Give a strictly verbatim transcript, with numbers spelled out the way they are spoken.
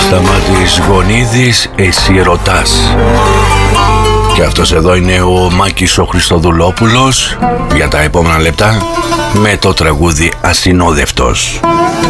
Σταμάτης Γονίδης, εσύ ρωτάς. Και αυτός εδώ είναι ο Μάκης ο Χριστοδουλόπουλος για τα επόμενα λεπτά με το τραγούδι Ασυνόδευτος.